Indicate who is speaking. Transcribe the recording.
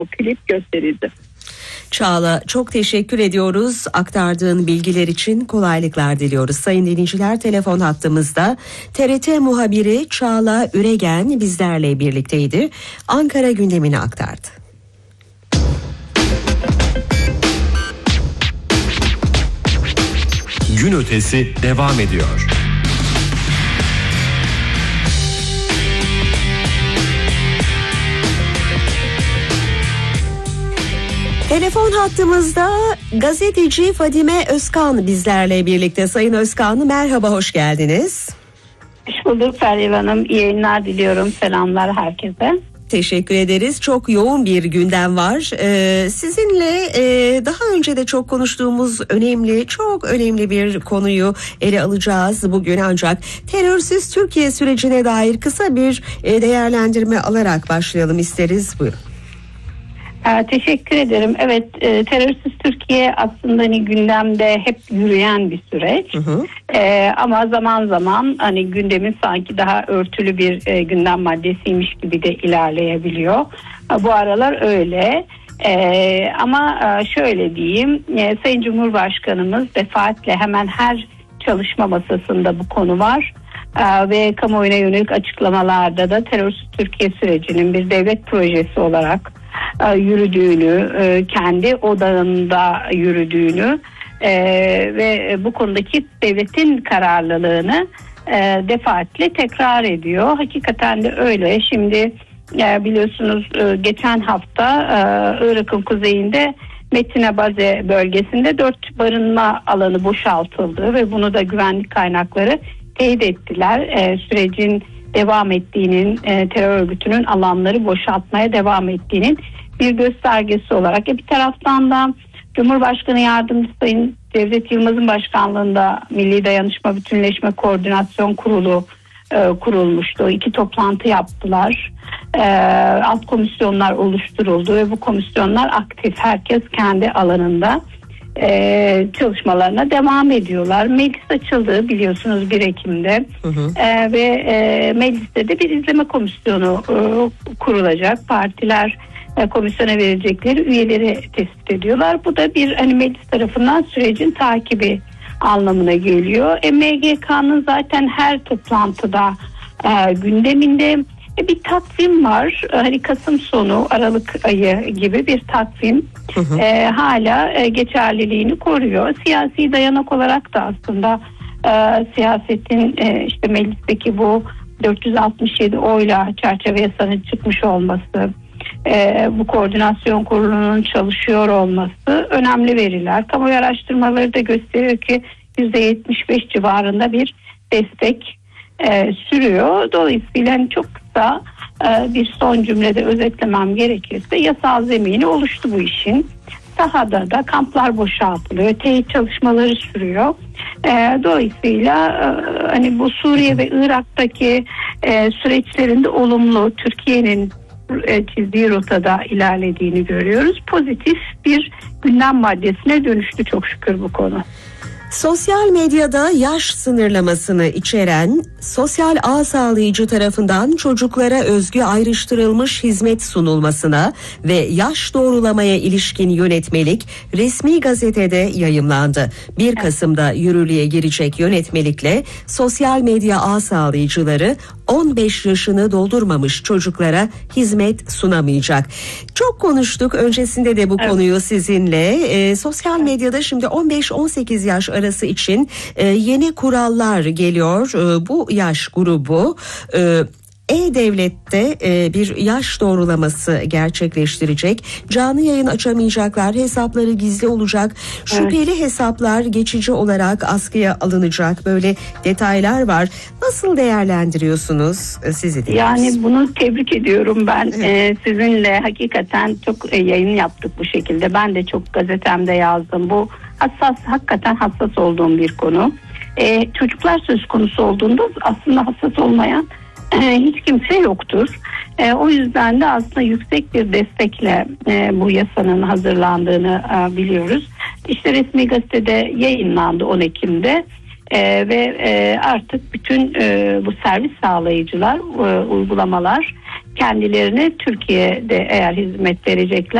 Speaker 1: bu klip gösterildi.
Speaker 2: Çağla, çok teşekkür ediyoruz. Aktardığın bilgiler için kolaylıklar diliyoruz. Sayın dinleyiciler, telefon hattımızda TRT muhabiri Çağla Üregen bizlerle birlikteydi. Ankara gündemini aktardı.
Speaker 3: Gün ötesi devam ediyor.
Speaker 2: Telefon hattımızda gazeteci Fadime Özkan bizlerle birlikte. Sayın Özkan, merhaba, hoş geldiniz.
Speaker 4: Hoş bulduk Feryal Hanım. İyi yayınlar diliyorum. Selamlar herkese.
Speaker 2: Teşekkür ederiz. Çok yoğun bir gündem var. Sizinle daha önce de çok konuştuğumuz çok önemli bir konuyu ele alacağız bugün, ancak terörsüz Türkiye sürecine dair kısa bir değerlendirme alarak başlayalım isteriz. Buyurun.
Speaker 4: Teşekkür ederim. Evet, terörsüz Türkiye aslında gündemde hep yürüyen bir süreç. Ama zaman zaman gündemin sanki daha örtülü bir gündem maddesiymiş gibi de ilerleyebiliyor. Bu aralar öyle. Ama şöyle diyeyim, Sayın Cumhurbaşkanımız defaatle hemen her çalışma masasında bu konu var. Ve kamuoyuna yönelik açıklamalarda da terörsüz Türkiye sürecinin bir devlet projesi olarak yürüdüğünü, kendi odağında yürüdüğünü ve bu konudaki devletin kararlılığını defaatle tekrar ediyor. Hakikaten de öyle. Şimdi biliyorsunuz geçen hafta Irak'ın kuzeyinde Metine Baze bölgesinde 4 barınma alanı boşaltıldı ve bunu da güvenlik kaynakları teyit ettiler. Sürecin devam ettiğinin, terör örgütünün alanları boşaltmaya devam ettiğinin bir göstergesi olarak. Bir taraftan da Cumhurbaşkanı Yardımcısı Sayın Cevdet Yılmaz'ın başkanlığında Milli Dayanışma Bütünleşme Koordinasyon Kurulu kurulmuştu. 2 toplantı yaptılar. Alt komisyonlar oluşturuldu ve bu komisyonlar aktif, herkes kendi alanında çalışmalarına devam ediyorlar. Meclis açıldı biliyorsunuz 1 Ekim'de ve mecliste de bir izleme komisyonu kurulacak. Partiler komisyona verecekleri üyeleri tespit ediyorlar. Bu da bir meclis tarafından sürecin takibi anlamına geliyor. MGK'nın zaten her toplantıda gündeminde bir takvim var. Kasım sonu, Aralık ayı gibi bir takvim hala geçerliliğini koruyor. Siyasi dayanak olarak da aslında siyasetin meclisteki bu 467 oyla çerçeve yasanın çıkmış olması, bu koordinasyon kurulunun çalışıyor olması önemli veriler. Kamuoyu araştırmaları da gösteriyor ki %75 civarında bir destek sürüyor. Dolayısıyla çok kısa bir son cümlede özetlemem gerekirse yasal zemini oluştu bu işin. Sahada da kamplar boşaltılıyor, teyit çalışmaları sürüyor. Dolayısıyla bu Suriye ve Irak'taki süreçlerinde olumlu, Türkiye'nin çizdiği rotada ilerlediğini görüyoruz. Pozitif bir gündem maddesine dönüştü çok şükür bu konu.
Speaker 2: Sosyal medyada yaş sınırlamasını içeren sosyal ağ sağlayıcı tarafından çocuklara özgü ayrıştırılmış hizmet sunulmasına ve yaş doğrulamaya ilişkin yönetmelik resmi gazetede yayımlandı. 1 Kasım'da yürürlüğe girecek yönetmelikle sosyal medya ağ sağlayıcıları 15 yaşını doldurmamış çocuklara hizmet sunamayacak. Çok konuştuk öncesinde de bu konuyu sizinle. Sosyal medyada şimdi 15-18 yaş arası için yeni kurallar geliyor. Bu yaş grubu E-Devlet'te bir yaş doğrulaması gerçekleştirecek. Canlı yayın açamayacaklar, hesapları gizli olacak. Şüpheli hesaplar geçici olarak askıya alınacak. Böyle detaylar var. Nasıl değerlendiriyorsunuz sizi dinliyoruz?
Speaker 4: Yani bunu tebrik ediyorum ben. Sizinle hakikaten çok yayın yaptık bu şekilde. Ben de çok gazetemde yazdım. Bu hakikaten hassas olduğum bir konu. Çocuklar söz konusu olduğunda aslında hassas olmayan hiç kimse yoktur. O yüzden de aslında yüksek bir destekle bu yasanın hazırlandığını biliyoruz. İşte resmi gazetede yayınlandı 10 Ekim'de. Ve artık bütün bu servis sağlayıcılar, uygulamalar kendilerine Türkiye'de eğer hizmet verecekler